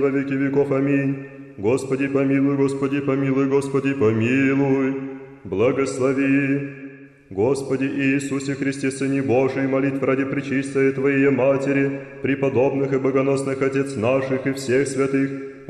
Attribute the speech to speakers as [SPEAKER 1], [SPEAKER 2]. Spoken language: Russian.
[SPEAKER 1] во веки веков. Аминь. Господи помилуй, Господи помилуй, Господи помилуй. Благослови. Господи Иисусе Христе, Сыне Божий, молитв ради пречистой Твоей Матери, преподобных и богоносных Отец наших и всех святых,